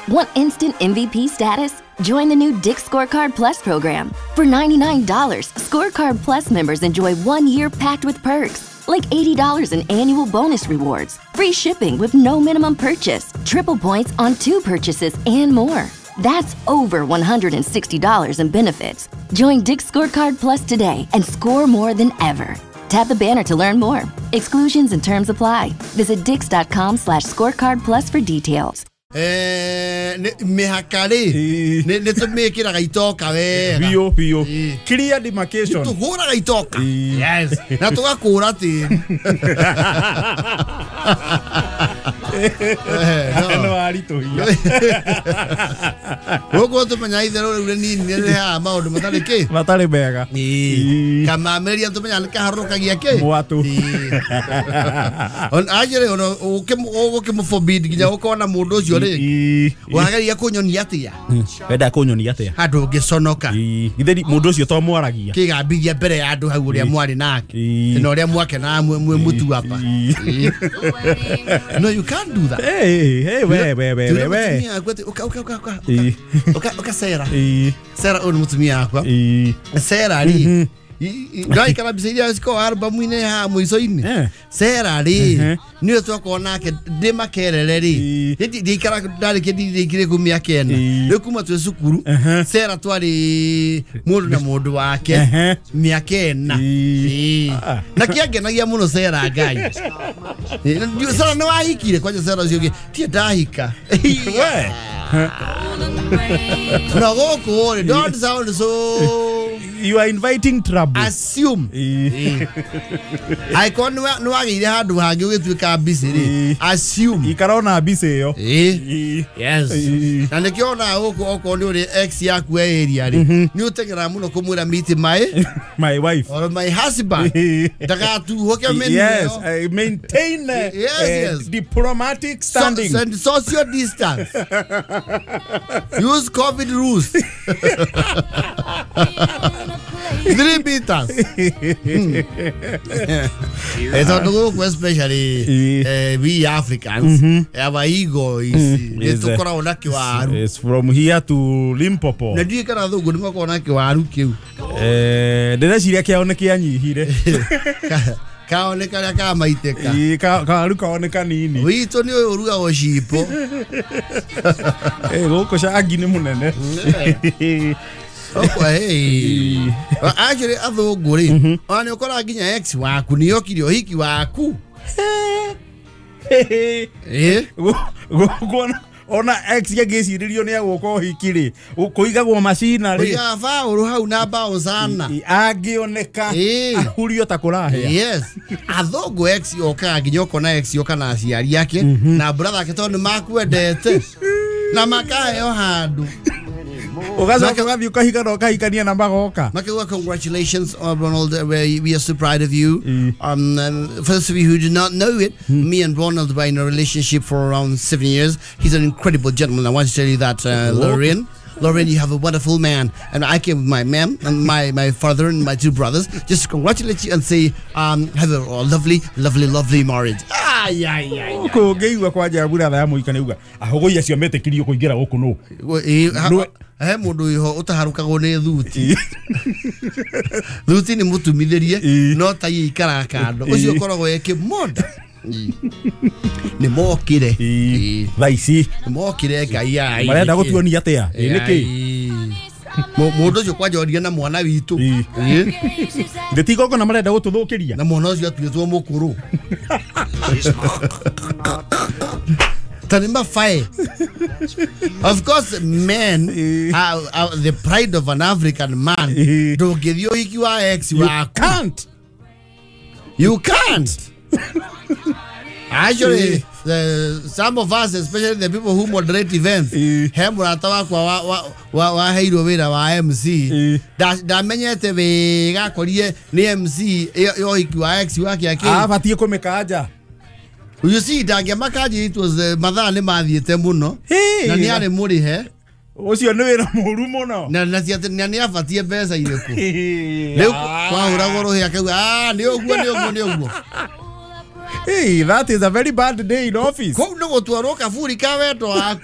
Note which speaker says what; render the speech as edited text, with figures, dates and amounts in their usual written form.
Speaker 1: Want instant MVP status? Join the new Dick's Scorecard Plus program. For $99, Scorecard Plus members enjoy 1 year packed with perks, like $80 in annual bonus rewards, free shipping with no minimum purchase, triple points on 2 purchases, and more. That's over $160 in benefits. Join Dick's Scorecard Plus today and score more than ever. Tap the banner to learn more. Exclusions and terms apply. Visit dix.com/scorecard plus for details.
Speaker 2: Mehakari ne to make it gaitoka we
Speaker 3: Bio clear demarcation
Speaker 2: to hora gaitoka yes na to akura ti
Speaker 3: no arito hiya
Speaker 2: Ogo to manya idero ni ha ma odo matale ke
Speaker 3: matale bega
Speaker 2: kama meria to manya ka haroka gia ke
Speaker 3: moatu
Speaker 2: on ajere ono o ke mo forbid gija o kona mundu cio ri wagaria kunyonia atia
Speaker 3: wenda kunyonia atia
Speaker 2: andu ngiconoka
Speaker 3: githeri mundu ucio to mwaragia
Speaker 2: kigambithia mbere ya andu hau ria mwari nake no ria mwake na mwe mutu hapa no you can't do that
Speaker 3: hey we
Speaker 2: oka sera on mutumia akwa sera ri Gai kana bisaidia siko album ine ha mwiso ine sera ri niyo twakona ke de makerere ri ndi kara dali ke ndi kire kumia kena yo kuma twe sukuru sera twari mundu na mundu wake miakena na kiagenagia muno sera gai ndio sera no ahikire kwa sera cio tie dahika no go don't sound so
Speaker 3: you are inviting trouble.
Speaker 2: Assume. I can't no agire handu hangi ugituika busy ri. Assume.
Speaker 3: Ikarona busy yo.
Speaker 2: Yes. Na nikiona oko ni uri ex yaku area ri. Ni utegera muno kumwira meet
Speaker 3: my wife
Speaker 2: or my husband. Daga tu hoke men.
Speaker 3: Yes, I maintain diplomatic standing
Speaker 2: and social distance. Use COVID rules. 3 meters. It's not go especially we Africans. Our ego is to kora onaki waru.
Speaker 3: It's from here to Limpopo.
Speaker 2: Na di kana thugu ni mako onaki waru kiu.
Speaker 3: Ndena ciria kia oneki anyihire.
Speaker 2: Kaoneka ria ka maiteka.
Speaker 3: Karu kaoneka nini.
Speaker 2: Wito ni uruga o shipo.
Speaker 3: Goko shagi ni munene.
Speaker 2: Okay. Actually athunguri ani ukora ginya ex waku ni yokirio hiki waku
Speaker 3: ona ex yagiciririo ni aguko hikiri kuigagwo macina ri
Speaker 2: ya faulu hau na bao sana
Speaker 3: angioneka ahurio takurahe
Speaker 2: yes athungu ex yoka ginya ukona ex yoka na aciari yake na brother yake to ni makwendete na makayo handu
Speaker 3: ukahikania na magoka.
Speaker 2: Congratulations, Ronald. We are so proud of you. First of you who do not know it, me and Ronald were in a relationship for around 7 years. He's an incredible gentleman. I want to tell you that, Lauren, you have a wonderful man. And I came with my mom and my father and my 2 brothers just to congratulate you and say, have a lovely marriage.
Speaker 3: Ko geiwa kwa jabura tha muikane uga ahogoia cio metekirio kuingira guku no
Speaker 2: mundu iho utaharukago ni thuti ni mutumithirie no tai ikara kando ucio koragwo eke moda ni mokire
Speaker 3: thaici
Speaker 2: mokire ngai ai
Speaker 3: marenda gutuonia atia niki
Speaker 2: mundu ucio kwanjoria na mwana witu
Speaker 3: ndetigo na marenda gututhukiria
Speaker 2: na mwana ucio atuitwo mukuru Tanima fire. Of course, men are the pride of an African man. Don't give you ex. You can't. You can't. Actually, some of us, especially the people who moderate events, hemuratawa kwa wa hero wira wa MC. Da menyete wega korie ni MC yo ikiwa ex wake yake.
Speaker 3: Abatie komekaja.
Speaker 2: You see, Dagamakaji, it was the mother and Mathi Temuno. Na ni are muri he.
Speaker 3: Ucio ni wira muru muno.
Speaker 2: Na ciate ni afatie pesa ireku. Leo kwa uragoro yake ni oguo.
Speaker 3: Hey, that is a very bad day in office.
Speaker 2: Ko no gutwaro kaburi ka weto